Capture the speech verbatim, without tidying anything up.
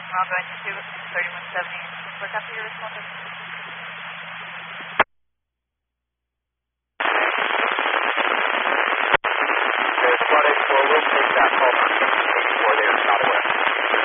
Bravo two, thirty-one seventy. Look after your respondent.